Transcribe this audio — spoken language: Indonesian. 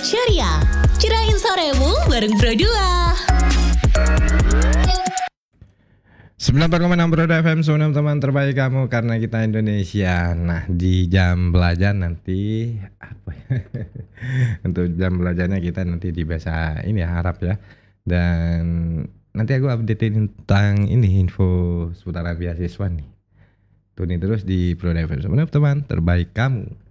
Syariah. Cerain soremu bareng Bro 94,6 Broda FM, Sunan teman terbaik kamu karena kita Indonesia. Nah, di jam belajar nanti apa ya? Untuk jam belajarnya kita nanti di bahasa ini ya, Arab ya. Dan nanti aku update tentang ini info seputar beasiswa nih. Tuni terus di Broda FM, Sunan teman terbaik kamu.